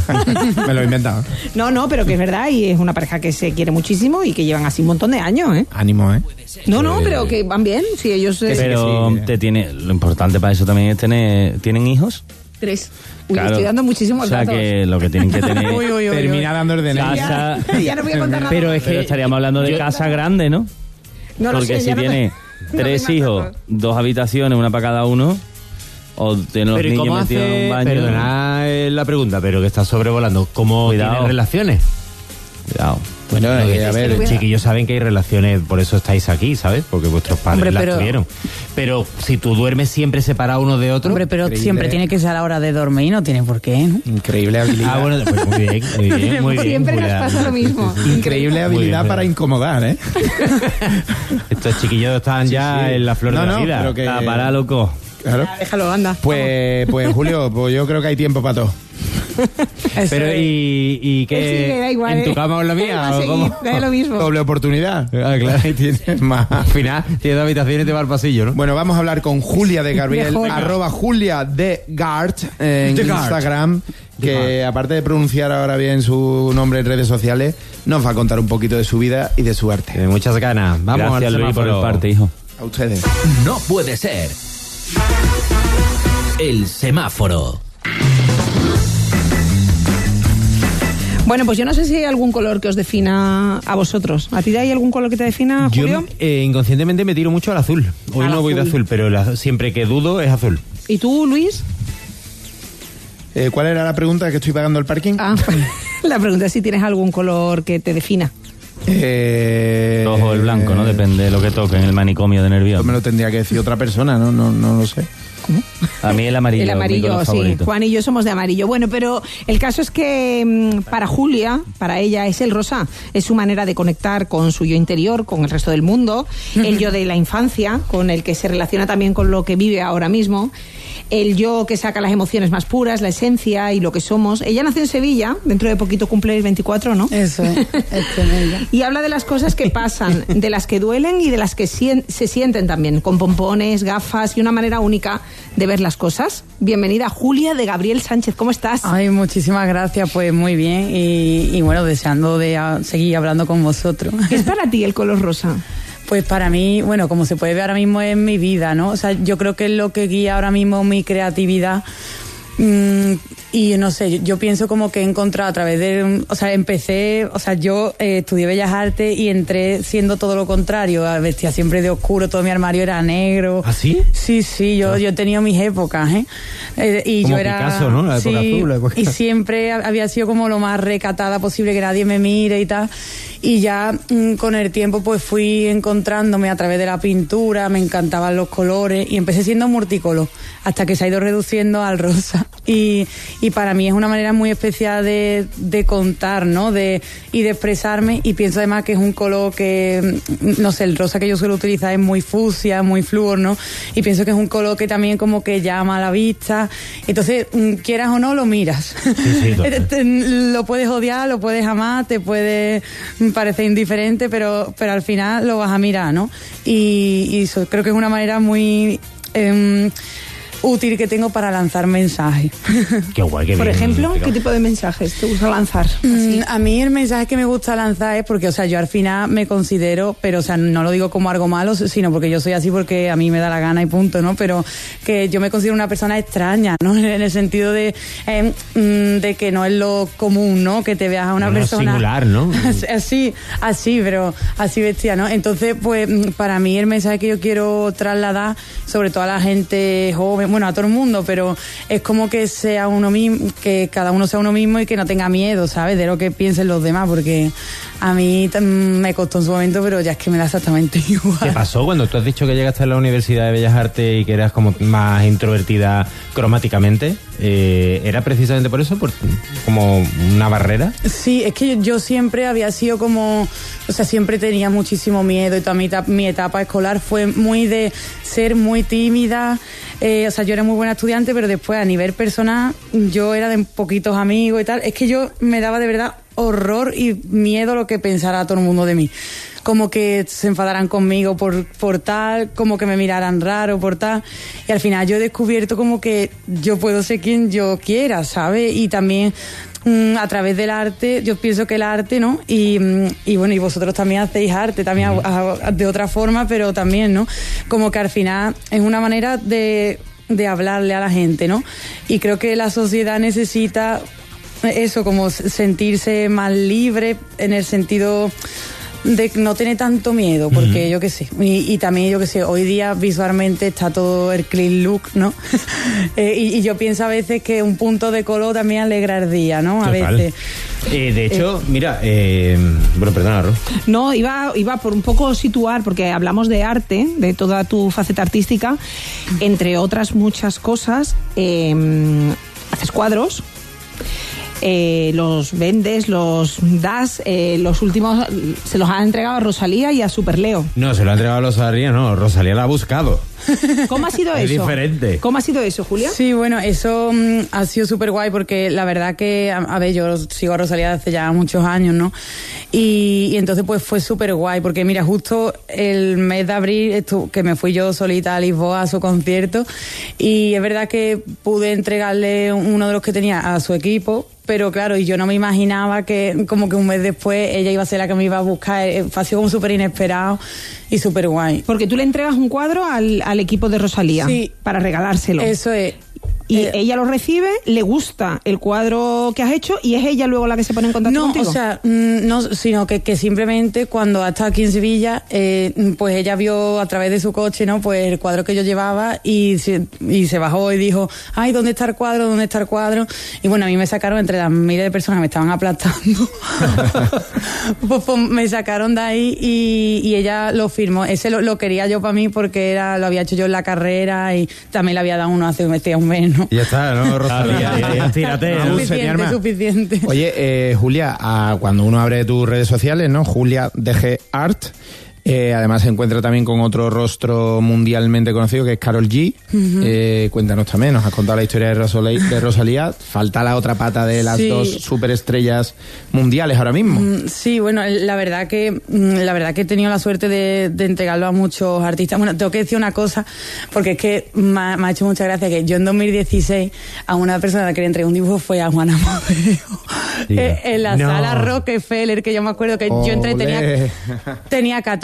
No. Me lo he inventado. No, no, pero que es verdad y es una pareja que se quiere muchísimo y que llevan así un montón de años, ¿eh? Ánimo, ¿eh? No, no, pero que van bien, si ellos... eh, Pero sí, sí. te tiene, lo importante para eso también es tener... ¿Tienen hijos? Tres. Uy, Claro. estoy dando muchísimos O sea datos. que lo que tienen que tener... Uy, uy, uy, uy. Termina dando el D N I. Casa... Ya, ya no voy a contar nada. Pero es Pero que estaríamos hablando de yo- casa grande, ¿no? No lo Porque sé, si ya no me- tiene no tres me hijos, acuerdo. dos habitaciones, una para cada uno, o tiene los Pero ¿y niños cómo metidos en hace? un baño... Perdona eh, la pregunta, pero que está sobrevolando. ¿Cómo Cuidado. tiene relaciones? Cuidado. Bueno, eh, a ver, Los chiquillos saben que hay relaciones, por eso estáis aquí, ¿sabes? Porque vuestros padres Hombre, las pero- tuvieron. Pero si tú duermes siempre separado uno de otro... Hombre, pero Increíble. siempre tiene que ser a la hora de dormir, no tiene por qué, ¿no? increíble habilidad. Ah, bueno, pues muy bien, muy bien, muy bien. Siempre nos Julia. pasa lo mismo. Increíble Muy habilidad bien, para Julia. incomodar, ¿eh? Estos chiquillos están ya sí. en la flor No, de la no, vida. pero que- Ah, para, loco. Claro. Déjalo, anda. Pues, pues Julio, pues yo creo que hay tiempo para todo. Eso Pero es. y, y Sí, qué... que da igual, ¿En tu ¿eh? cama o en la mía? Va a ¿O seguir, cómo? da lo mismo. Doble oportunidad. Ah, claro. Ahí tienes más. Al final, tienes dos habitaciones y te va al pasillo, ¿no? Bueno, vamos a hablar con Julia de Gabriel, Mejor. arroba Julia de Gart en De Gart. Instagram, De que Gart. aparte de pronunciar ahora bien su nombre en redes sociales, nos va a contar un poquito de su vida y de su arte. Eh, muchas ganas. Vamos Gracias, al Luis, por el semáforo. parte, hijo. A ustedes. No puede ser. El semáforo. Bueno, pues yo no sé si hay algún color que os defina a vosotros. ¿A ti hay algún color que te defina, Yo Julio? eh, inconscientemente me tiro mucho al azul. Hoy Al no voy de azul. azul, pero la- siempre que dudo es azul. ¿Y tú, Luis? Eh, ¿Cuál era la pregunta que estoy pagando el parking? Ah, la pregunta es si tienes algún color que te defina. Eh, Rojo o el blanco, ¿no? Depende de lo que toque en el manicomio de nervios. Eso me lo tendría que decir otra persona, no, no, no lo sé. A mí el amarillo, El mi amarillo, color sí. favorito. Juan y yo somos de amarillo. Bueno, pero el caso es que mm, para Julia, para ella es el rosa. Es su manera de conectar con su yo interior, con el resto del mundo. El yo de la infancia, con el que se relaciona también con lo que vive ahora mismo. El yo que saca las emociones más puras, la esencia y lo que somos. Ella nació en Sevilla, dentro de poquito cumple el veinticuatro, ¿no? Eso es. Es con ella. Y habla de las cosas que pasan, de las que duelen y de las que sien- se sienten también, con pompones, gafas y una manera única de ver las cosas. Bienvenida, Julia de Gabriel Sánchez, ¿cómo estás? Ay, muchísimas gracias, pues muy bien. Y, y bueno, deseando de ah, seguir hablando con vosotros. ¿Qué es para ti el color rosa? Pues para mí, bueno, como se puede ver ahora mismo es mi vida, ¿no? O sea, yo creo que es lo que guía ahora mismo mi creatividad. Mm, y no sé, yo, yo pienso como que he encontrado a través de, o sea, empecé, o sea, yo eh, estudié Bellas Artes y entré siendo todo lo contrario, vestía siempre de oscuro, todo mi armario era negro. ¿Ah, sí? Sí, sí, yo, ah. yo he tenido mis épocas, ¿eh? eh y como yo era, Picasso, ¿no? La época sí, azul, la época... y siempre había sido como lo más recatada posible, que nadie me mire y tal. Y ya mmm, con el tiempo pues fui encontrándome a través de la pintura, me encantaban los colores y empecé siendo multicolor hasta que se ha ido reduciendo al rosa. Y, y para mí es una manera muy especial de, de contar, ¿no? De, y de expresarme, y pienso además que es un color que, no sé, el rosa que yo suelo utilizar es muy fucsia, muy flúor, ¿no? Y pienso que es un color que también como que llama a la vista. Entonces, quieras o no, lo miras. Sí, sí, lo puedes odiar, lo puedes amar, te puede parecer indiferente, pero, pero al final lo vas a mirar, ¿no? Y, y eso creo que es una manera muy... Eh, útil que tengo para lanzar mensajes. Qué guay, qué Por bien, ejemplo, ¿qué tipo de mensajes te gusta lanzar? Mm, a mí el mensaje que me gusta lanzar es porque, o sea, yo al final me considero, pero, o sea, no lo digo como algo malo, sino porque yo soy así porque a mí me da la gana y punto, ¿no? Pero que yo me considero una persona extraña, ¿no? En el sentido de, eh, de que no es lo común, ¿no? Que te veas a una no, persona... singular, ¿no? Así, así, pero así vestida, ¿no? Entonces, pues, para mí el mensaje que yo quiero trasladar, sobre todo a la gente joven, bueno, a todo el mundo, pero es como que sea uno mismo, que cada uno sea uno mismo y que no tenga miedo, ¿sabes? De lo que piensen los demás, porque a mí me costó en su momento, pero ya es que me da exactamente igual. ¿Qué pasó cuando tú has dicho que llegaste a la Universidad de Bellas Artes y que eras como más introvertida cromáticamente? Eh, ¿Era precisamente por eso? ¿Por, como una barrera? Sí, es que yo, yo siempre había sido como... O sea, siempre tenía muchísimo miedo y toda mi etapa, mi etapa escolar fue muy de ser muy tímida. Eh, o sea, yo era muy buena estudiante, pero después a nivel personal yo era de poquitos amigos y tal. Es que yo me daba de verdad horror y miedo lo que pensara todo el mundo de mí. Como que se enfadaran conmigo por, por tal, como que me miraran raro por tal. Y al final yo he descubierto como que yo puedo ser quien yo quiera, ¿sabes? Y también mmm, a través del arte, yo pienso que el arte, ¿no? Y, y bueno, y vosotros también hacéis arte, también a, a, de otra forma, pero también, ¿no? Como que al final es una manera de, de hablarle a la gente, ¿no? Y creo que la sociedad necesita eso, como sentirse más libre en el sentido... de no tener tanto miedo, porque uh-huh. yo qué sé, y, y también yo qué sé, hoy día visualmente está todo el clean look, ¿no? eh, y, y yo pienso a veces que un punto de color también alegra el día, ¿no? A Total. veces. Eh, de hecho, eh, mira, eh, bueno, perdona, Ro. No, iba, iba por un poco situar, porque hablamos de arte, de toda tu faceta artística, entre otras muchas cosas, eh, haces cuadros. Eh, los vendes, los das, eh, los últimos se los ha entregado a Rosalía y a Super Leo. No, se lo ha entregado a Rosalía, no, Rosalía la ha buscado. ¿Cómo ha sido es eso? Es diferente. ¿Cómo ha sido eso, Julia? Sí, bueno, eso mm, ha sido súper guay porque la verdad que, a, a ver, yo sigo a Rosalía hace ya muchos años, ¿no? Y, y entonces pues fue súper guay porque mira, justo el mes de abril estu- que me fui yo solita a Lisboa a su concierto y es verdad que pude entregarle uno de los que tenía a su equipo. Pero claro, y yo no me imaginaba que como que un mes después ella iba a ser la que me iba a buscar. Fue así como súper inesperado y súper guay. Porque tú le entregas un cuadro al, al equipo de Rosalía, sí, para regalárselo. Eso es. Y eh, ella lo recibe, le gusta el cuadro que has hecho y es ella luego la que se pone en contacto no, contigo. O sea, no, sino que, que simplemente cuando ha estado aquí en Sevilla, eh, pues ella vio a través de su coche, ¿no? Pues el cuadro que yo llevaba y se, y se bajó y dijo, ay, ¿dónde está el cuadro? ¿Dónde está el cuadro? Y bueno, a mí me sacaron entre las miles de personas que me estaban aplastando. pues, pues me sacaron de ahí y, y ella lo firmó. Ese lo, lo quería yo para mí porque era, lo había hecho yo en la carrera y también le había dado uno hace un mes, ¿no? Y ya está, ¿no, Rosalía? Tírate, no, suficiente, suficiente. Oye, eh, Julia, a, cuando uno abre tus redes sociales, ¿no? Julia D G Art. Eh, además se encuentra también con otro rostro mundialmente conocido que es Karol G. Uh-huh. Eh, cuéntanos también, nos has contado la historia de Rosalía, de Rosalía. Falta la otra pata de las sí. dos superestrellas mundiales ahora mismo. Mm, sí, bueno, la verdad que la verdad que he tenido la suerte de, de entregarlo a muchos artistas. Bueno, tengo que decir una cosa, porque es que me ha, me ha hecho mucha gracia que yo en dos mil dieciséis a una persona a la que le entregué un dibujo fue a Juana Modelo. Eh, en la no. sala Rockefeller, que yo me acuerdo que Olé. yo entré, tenía, tenía catorce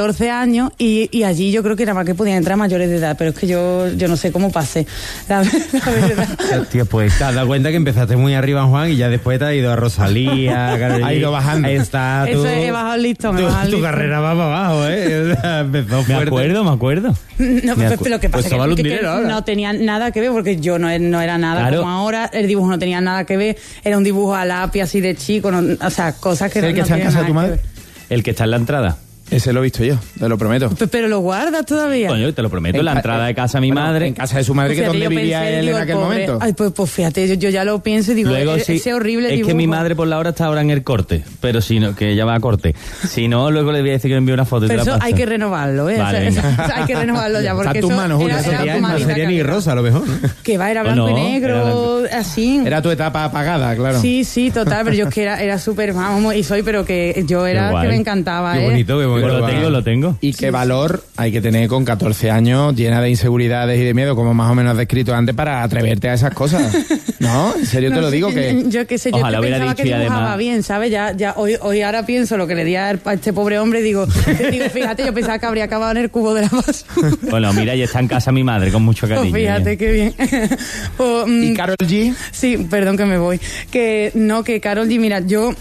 catorce años y, y allí yo creo que nada más que podían entrar mayores de edad, pero es que yo yo no sé cómo pasé, la, la verdad. Hostia, pues te has dado cuenta que empezaste muy arriba, Juan, y ya después te has ido a Rosalía, Carolina. Ha ido bajando. Ahí está. Eso tú, he bajado el listón, he tu, bajado el tu listón. carrera va para abajo, ¿eh? Empezó Me fuerte. acuerdo, me acuerdo. No, Me pues, acu- pero lo que pues pasa eso vale un es que, que dinero ahora. no tenía nada que ver, porque yo no, no era nada Claro. como ahora, el dibujo no tenía nada que ver, era un dibujo a lápiz así de chico, no, o sea, cosas que ¿Es no, el que no está en tienen casa de tu nada que madre? ver. El que está en la entrada. Ese lo he visto yo, te lo prometo. Pe- Pero lo guardas todavía. Coño, te lo prometo, en la ca- entrada de casa de mi bueno, madre. En casa de su madre, que es Fíjate, donde yo vivía pensé, él digo, en el aquel pobre- momento. Ay, pues, pues fíjate, yo, yo ya lo pienso y digo, Luego e- sí, ese horrible es dibujo. que mi madre por la hora está ahora en el corte, pero si no, que ella va a corte. Si no, luego le voy a decir que me envíe una foto y te Pero la eso paso. hay que renovarlo, ¿eh? Vale, O sea, venga. eso hay que renovarlo ya, porque Está en tus eso manos, Julia, era, eso era Sería- tu no mamita sería ni cariño. rosa, a lo mejor, ¿no? Que va, era Pues blanco no, y negro, así. Era tu etapa apagada, claro. Sí, sí, total, pero yo es que era, era súper, vamos, y soy, pero que yo Qué era guay. que me encantaba, Qué ¿eh? bonito, qué bonito. Pues lo tengo, lo tengo. Y qué valor hay que tener con catorce años, llena de inseguridades y de miedo, como más o menos has descrito antes, para atreverte a esas cosas. ¿No? En serio te No lo sé, digo que... Yo qué sé, yo Ojalá es que hubiera pensaba dicho que y dibujaba además- bien, ¿sabes? Ya, ya hoy, hoy ahora pienso lo que le di a, a este pobre hombre, digo, digo, fíjate, yo pensaba que habría acabado en el cubo de la basura. Bueno, mira, ya está en casa mi madre con mucho Pues cariño. fíjate, ya. qué bien. Pues, mm, ¿Y Karol G? Sí, perdón que me voy. Que no, que Karol G, mira, yo.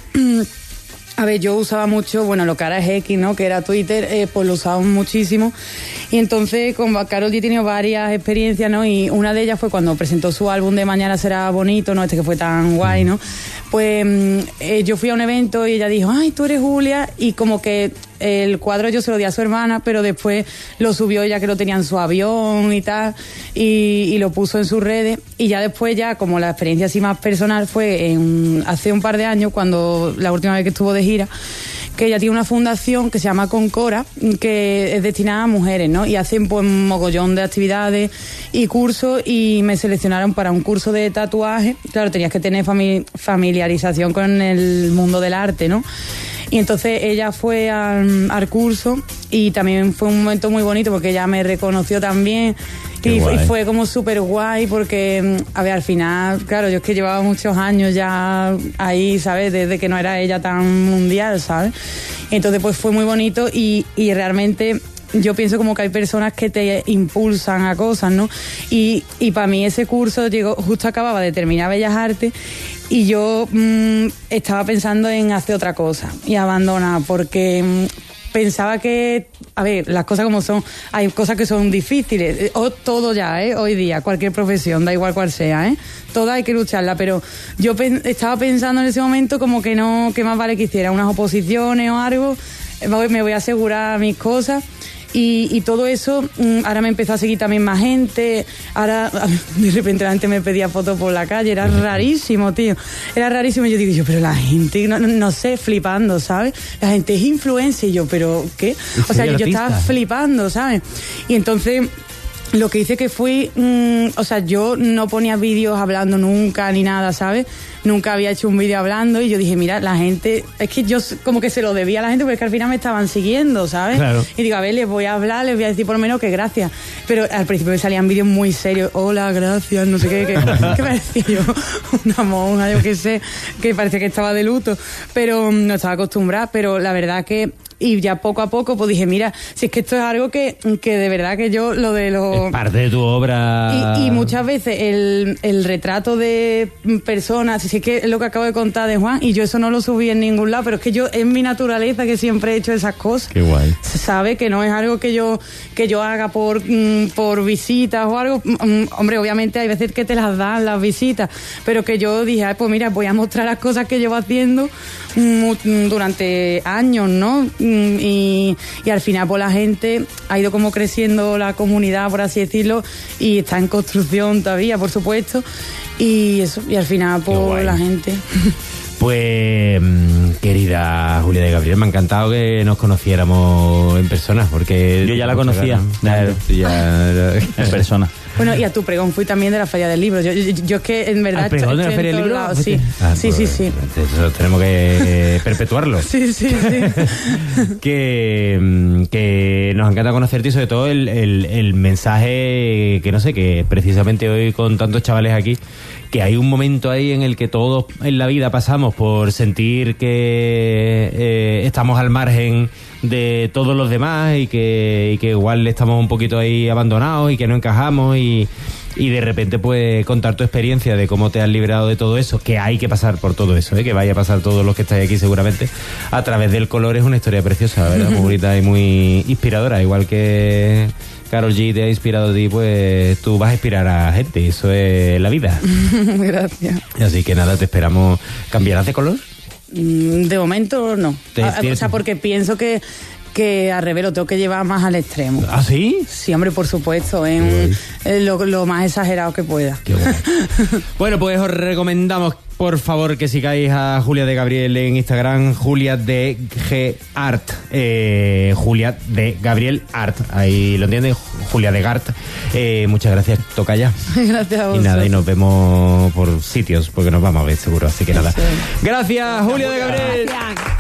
A ver, yo usaba mucho, bueno, lo que ahora es X, ¿no? Que era Twitter, eh, pues lo usaba muchísimo. Y entonces con Karol G he tenido varias experiencias, ¿no? Y una de ellas fue cuando presentó su álbum de Mañana será bonito, ¿no? Este que fue tan guay, ¿no? Pues mm, eh, yo fui a un evento y ella dijo, ay, tú eres Julia. Y como que el cuadro yo se lo di a su hermana, pero después lo subió ella que lo tenía en su avión y tal, y, y lo puso en sus redes. Y ya después, ya como la experiencia así más personal fue en, hace un par de años, cuando la última vez que estuvo de gira, que ella tiene una fundación que se llama Concora, que es destinada a mujeres, ¿no? Y hacen pues un mogollón de actividades y cursos, y me seleccionaron para un curso de tatuaje. Claro, tenías que tener fami- familiarización con el mundo del arte, ¿no? Y entonces ella fue al, al curso, y también fue un momento muy bonito porque ella me reconoció también. Qué Y, guay. y fue como súper guay porque, a ver, al final, claro, yo es que llevaba muchos años ya ahí, ¿sabes? Desde que no era ella tan mundial, ¿sabes? Entonces pues fue muy bonito, y, y realmente yo pienso como que hay personas que te impulsan a cosas, ¿no? Y, y para mí ese curso llegó, justo acababa de terminar Bellas Artes, y yo mmm, estaba pensando en hacer otra cosa y abandonar, porque mmm, pensaba que, a ver, las cosas como son, hay cosas que son difíciles, eh, o todo ya, ¿eh? Hoy día, cualquier profesión, da igual cuál sea, ¿eh? Toda hay que lucharla, pero yo pen- estaba pensando en ese momento como que no, que más vale que hiciera unas oposiciones o algo, eh, me voy a asegurar mis cosas. Y, y todo eso, mm, ahora me empezó a seguir también más gente, ahora de repente la gente me pedía fotos por la calle, era rarísimo, tío, era rarísimo. Y yo digo, yo, pero la gente, no, no, no sé, flipando, ¿sabes? La gente es influencer, y yo, pero ¿qué? O sea, Soy yo, yo estaba artista. flipando, ¿sabes? Y entonces lo que hice que fui, mmm, o sea, yo no ponía vídeos hablando nunca ni nada, ¿sabes? Nunca había hecho un vídeo hablando, y yo dije, mira, la gente, es que yo como que se lo debía a la gente, porque es que al final me estaban siguiendo, ¿sabes? Claro. Y digo, a ver, les voy a hablar, les voy a decir por lo menos que gracias. Pero al principio me salían vídeos muy serios, hola, gracias, no sé qué, que, que parecía yo una monja, yo qué sé, que parecía que estaba de luto, pero mm, no estaba acostumbrada, pero la verdad que... Y ya poco a poco pues dije, mira, si es que esto es algo que, que de verdad que yo lo de los... Es parte de tu obra. Y, y muchas veces el, el retrato de personas, si es que es lo que acabo de contar de Juan, y yo eso no lo subí en ningún lado, pero es que yo, es mi naturaleza que siempre he hecho esas cosas. Qué guay. Se sabe que no es algo que yo que yo haga por, mm, por visitas o algo. Mm, hombre, obviamente hay veces que te las dan las visitas, pero que yo dije, ay, pues mira, voy a mostrar las cosas que llevo haciendo mm, durante años, ¿no? Y, y al final pues la gente ha ido como creciendo la comunidad, por así decirlo, y está en construcción todavía, por supuesto, y eso, y al final Qué guay. pues la gente... Pues, mm, querida Julia de Gabriel, me ha encantado que nos conociéramos en persona, porque... Yo ya la conocía. Claro, ya... En persona. Bueno, y a tu pregón fui también de la Feria del Libro. Yo, yo, yo es que en verdad... ¿Al pregón de la estoy en Feria del todos Libro? lados, Sí, Ah, sí, pues, sí, sí. Eso tenemos que perpetuarlo. Sí, sí, sí. que, mm, que nos encanta conocerte, y sobre todo el, el, el mensaje que no sé, que precisamente hoy con tantos chavales aquí, que hay un momento ahí en el que todos en la vida pasamos vamos, por sentir que eh, estamos al margen de todos los demás y que, y que igual estamos un poquito ahí abandonados y que no encajamos y, y de repente pues contar tu experiencia de cómo te has librado de todo eso, que hay que pasar por todo eso, ¿eh? Que vaya a pasar todos los que estáis aquí seguramente, a través del color. Es una historia preciosa, ¿verdad? Muy bonita y muy inspiradora, igual que Karol G te ha inspirado a ti, pues tú vas a inspirar a gente, eso es la vida. Gracias. Así que nada, te esperamos. ¿Cambiarás de color? De momento no. Te- A- o sea, porque pienso que, que al revés lo tengo que llevar más al extremo. ¿Ah, sí? Sí, hombre, por supuesto, en, en lo, lo más exagerado que pueda. Qué bueno. Bueno, pues os recomendamos, por favor, que sigáis a Julia de Gabriel en Instagram, Julia de G Art, eh, Julia de Gabriel Art, ahí lo entiendes, Julia de Gart. Eh, muchas gracias, tocaya. Gracias a Y vosotros. nada, y nos vemos por sitios, porque nos vamos a ver seguro, así que nada. Sí. Gracias, Julia de Gabriel. Gracias.